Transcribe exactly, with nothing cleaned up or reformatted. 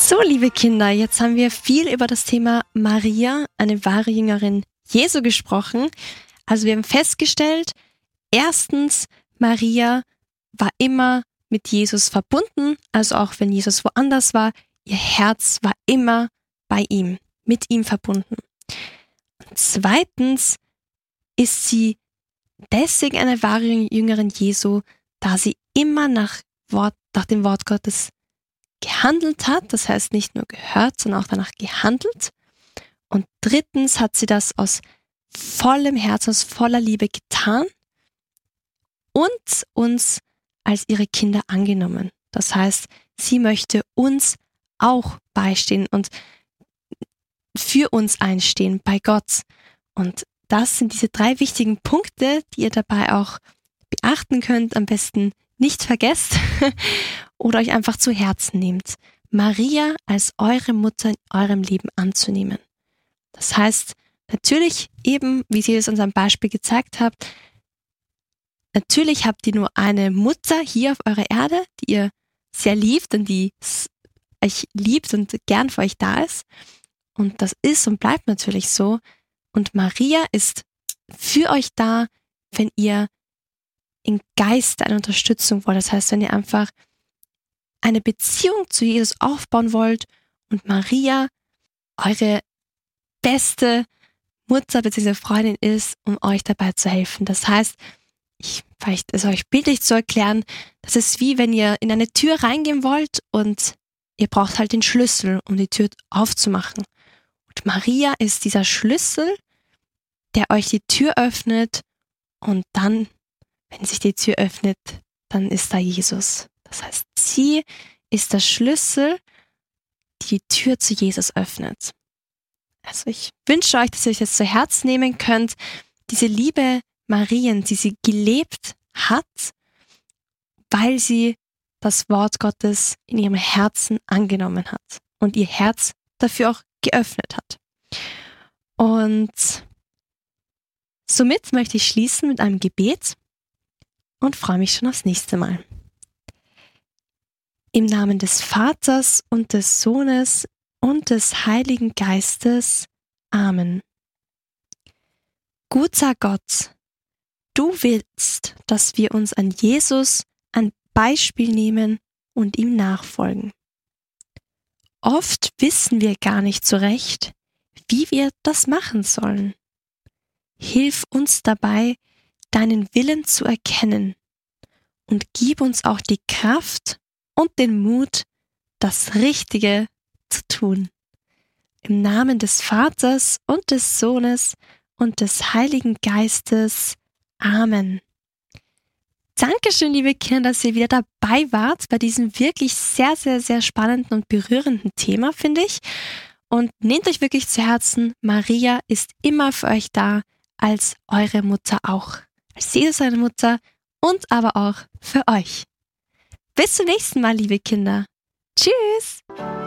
So, liebe Kinder, jetzt haben wir viel über das Thema Maria, eine wahre Jüngerin Jesu, gesprochen. Also wir haben festgestellt, erstens, Maria war immer mit Jesus verbunden, also auch wenn Jesus woanders war, ihr Herz war immer bei ihm, mit ihm verbunden. Und zweitens ist sie deswegen eine wahre Jüngerin Jesu, da sie immer nach, Wort, nach dem Wort Gottes gehandelt hat, das heißt nicht nur gehört, sondern auch danach gehandelt. Und drittens hat sie das aus vollem Herzen, aus voller Liebe getan und uns als ihre Kinder angenommen. Das heißt, sie möchte uns auch beistehen und für uns einstehen bei Gott. Und das sind diese drei wichtigen Punkte, die ihr dabei auch beachten könnt. Am besten nicht vergesst oder euch einfach zu Herzen nehmt. Maria als eure Mutter in eurem Leben anzunehmen. Das heißt, natürlich eben, wie sie es uns am Beispiel gezeigt habt, natürlich habt ihr nur eine Mutter hier auf eurer Erde, die ihr sehr liebt und die euch liebt und gern für euch da ist. Und das ist und bleibt natürlich so. Und Maria ist für euch da, wenn ihr im Geiste eine Unterstützung wollt. Das heißt, wenn ihr einfach eine Beziehung zu Jesus aufbauen wollt und Maria eure beste Mutter bzw. Freundin ist, um euch dabei zu helfen. Das heißt, ich, vielleicht ist euch bildlich zu erklären, das ist wie wenn ihr in eine Tür reingehen wollt und ihr braucht halt den Schlüssel, um die Tür aufzumachen. Und Maria ist dieser Schlüssel, der euch die Tür öffnet und dann, wenn sich die Tür öffnet, dann ist da Jesus. Das heißt, sie ist der Schlüssel, die die Tür zu Jesus öffnet. Also ich wünsche euch, dass ihr euch das zu Herzen nehmen könnt, diese Liebe Mariens, die sie gelebt hat, weil sie das Wort Gottes in ihrem Herzen angenommen hat und ihr Herz dafür auch geöffnet hat. Und somit möchte ich schließen mit einem Gebet und freue mich schon aufs nächste Mal. Im Namen des Vaters und des Sohnes und des Heiligen Geistes. Amen. Guter Gott, du willst, dass wir uns an Jesus ein Beispiel nehmen und ihm nachfolgen. Oft wissen wir gar nicht so recht, wie wir das machen sollen. Hilf uns dabei, deinen Willen zu erkennen und gib uns auch die Kraft und den Mut, das Richtige zu tun. Im Namen des Vaters und des Sohnes und des Heiligen Geistes. Amen. Dankeschön, liebe Kinder, dass ihr wieder dabei wart bei diesem wirklich sehr, sehr, sehr spannenden und berührenden Thema, finde ich. Und nehmt euch wirklich zu Herzen, Maria ist immer für euch da, als eure Mutter auch. Als Jesus seine Mutter und aber auch für euch. Bis zum nächsten Mal, liebe Kinder. Tschüss!